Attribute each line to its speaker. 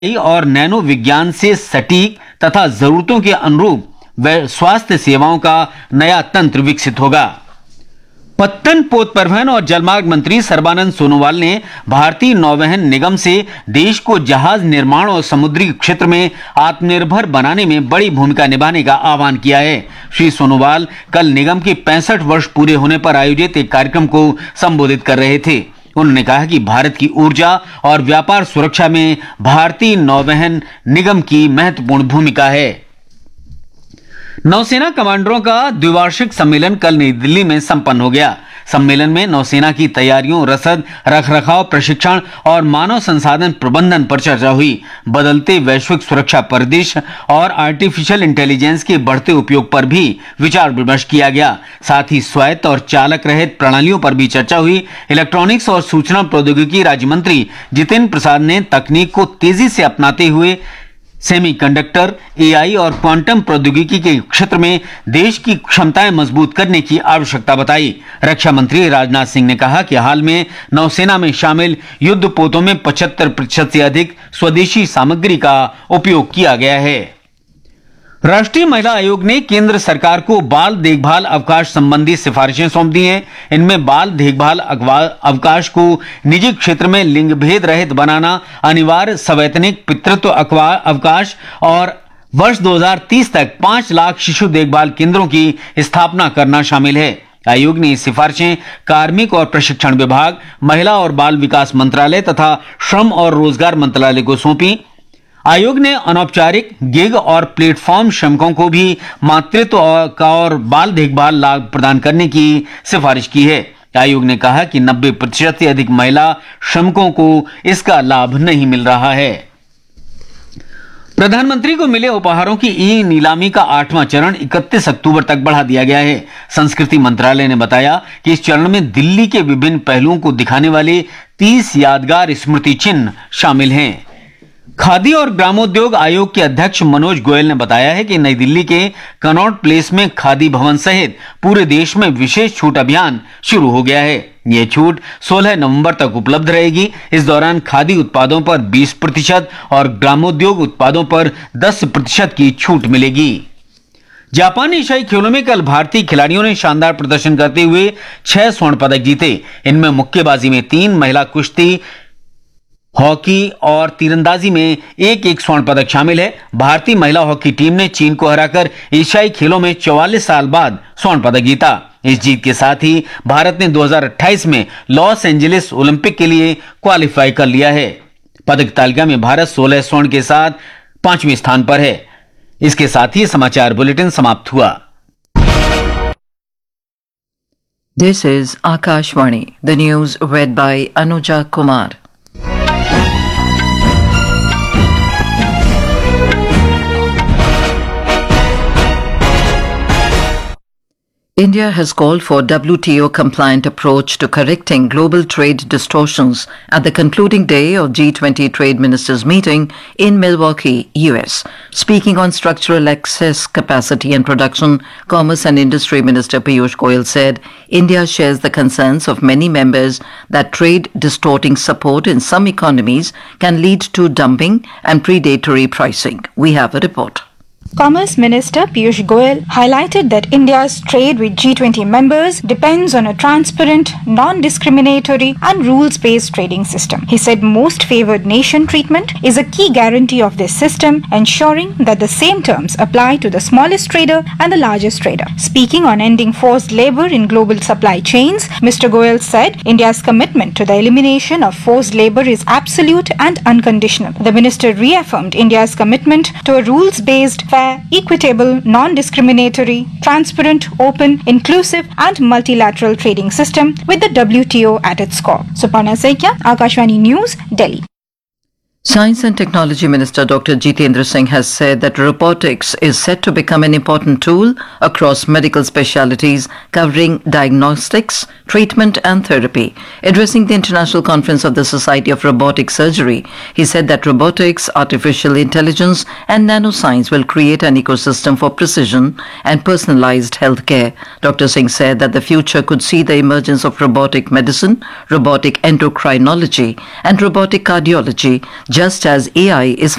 Speaker 1: और नैनो विज्ञान से सटीक तथा जरूरतों के अनुरूप स्वास्थ्य सेवाओं का नया तंत्र विकसित होगा। पत्तन, पोत परिवहन और जलमार्ग मंत्री सर्बानंद सोनोवाल ने भारतीय नौवहन निगम से देश को जहाज निर्माण और समुद्री क्षेत्र में आत्मनिर्भर बनाने में बड़ी भूमिका निभाने का आह्वान किया है। श्री सोनोवाल कल निगम के 65 वर्ष पूरे होने पर आयोजित एक कार्यक्रम को संबोधित कर रहे थे। उन्होंने कहा कि भारत की ऊर्जा और व्यापार सुरक्षा में भारतीय नौवहन निगम की महत्वपूर्ण भूमिका है। नौसेना कमांडरों का द्विवार्षिक सम्मेलन कल नई दिल्ली में संपन्न हो गया। सम्मेलन में नौसेना की तैयारियों, रसद, रखरखाव, प्रशिक्षण और मानव संसाधन प्रबंधन पर चर्चा हुई। बदलते वैश्विक सुरक्षा परिदृश्य और आर्टिफिशियल इंटेलिजेंस के बढ़ते उपयोग पर भी विचार विमर्श किया गया। साथ ही स्वायत्त और चालक रहित प्रणालियों पर भी चर्चा हुई। इलेक्ट्रॉनिक्स और सूचना प्रौद्योगिकी राज्य मंत्री जितेंद्र प्रसाद ने तकनीक को तेजी से अपनाते हुए सेमीकंडक्टर, एआई और क्वांटम प्रौद्योगिकी के क्षेत्र में देश की क्षमताएं मजबूत करने की आवश्यकता बताई। रक्षा मंत्री राजनाथ सिंह ने कहा कि हाल में नौसेना में शामिल युद्धपोतों में 75% से अधिक स्वदेशी सामग्री का उपयोग किया गया है। राष्ट्रीय महिला आयोग ने केंद्र सरकार को बाल देखभाल अवकाश संबंधी सिफारिशें सौंप दी हैं। इनमें बाल देखभाल अवकाश को निजी क्षेत्र में लिंग भेद रहित बनाना, अनिवार्य सवैतनिक पितृत्व अवकाश और वर्ष 2030 तक 5 लाख शिशु देखभाल केंद्रों की स्थापना करना शामिल है। आयोग ने सिफारिशें कार्मिक और प्रशिक्षण विभाग, महिला और बाल विकास मंत्रालय तथा श्रम और रोजगार मंत्रालय को सौंपी। आयोग ने अनौपचारिक गिग और प्लेटफॉर्म श्रमिकों को भी मातृत्व का और बाल देखभाल लाभ प्रदान करने की सिफारिश की है। आयोग ने कहा कि 90% से अधिक महिला श्रमिकों को इसका लाभ नहीं मिल रहा है। प्रधानमंत्री को मिले उपहारों की ई नीलामी का 8वां चरण 31 अक्टूबर तक बढ़ा दिया गया है। संस्कृति मंत्रालय ने बताया कि इस चरण में दिल्ली के विभिन्न पहलुओं को दिखाने वाले 30 यादगार स्मृति चिन्ह शामिल हैं। खादी और ग्रामोद्योग आयोग के अध्यक्ष मनोज गोयल ने बताया है कि नई दिल्ली के कनॉट प्लेस में खादी भवन सहित पूरे देश में विशेष छूट अभियान शुरू हो गया है। यह छूट 16 नवंबर तक उपलब्ध रहेगी। इस दौरान खादी उत्पादों पर 20% और ग्रामोद्योग उत्पादों पर 10% की छूट मिलेगी। जापान एशियाई खेलों में कल भारतीय खिलाड़ियों ने शानदार प्रदर्शन करते हुए 6 स्वर्ण पदक जीते। इनमें मुक्केबाजी में 3, महिला कुश्ती, हॉकी और तीरंदाजी में एक स्वर्ण पदक शामिल है। भारतीय महिला हॉकी टीम ने चीन को हराकर एशियाई खेलों में 44 साल बाद स्वर्ण पदक जीता। इस जीत के साथ ही भारत ने 2028 में लॉस एंजलिस ओलंपिक के लिए क्वालिफाई कर लिया है। पदक तालिका में भारत 16 स्वर्ण के साथ 5वें स्थान पर है। इसके साथ ही समाचार बुलेटिन समाप्त हुआ।
Speaker 2: This is Akashvani, the news read by Anuja Kumar. India has called for WTO-compliant approach to correcting global trade distortions at the concluding day of G20 Trade Ministers meeting in Milwaukee, US. Speaking on structural excess capacity and production, Commerce and Industry Minister Piyush Goyal said India shares the concerns of many members that trade distorting support in some economies can lead to dumping and predatory pricing. We have a report.
Speaker 3: Commerce Minister Piyush Goyal highlighted that India's trade with G20 members depends on a transparent, non-discriminatory and rules-based trading system. He said most favored nation treatment is a key guarantee of this system, ensuring that the same terms apply to the smallest trader and the largest trader. Speaking on ending forced labor in global supply chains, Mr. Goyal said India's commitment to the elimination of forced labor is absolute and unconditional. The minister reaffirmed India's commitment to a rules-based, fair, equitable, non-discriminatory, transparent, open, inclusive and multilateral trading system with the WTO at its core. Suparna Saikia, Akashvani News, Delhi.
Speaker 2: Science and Technology Minister Dr. Jitendra Singh has said that robotics is set to become an important tool across medical specialties covering diagnostics, treatment and therapy. Addressing the International Conference of the Society of Robotic Surgery, he said that robotics, artificial intelligence and nanoscience will create an ecosystem for precision and personalized healthcare. Dr. Singh said that the future could see the emergence of robotic medicine, robotic endocrinology and robotic cardiology, just as AI is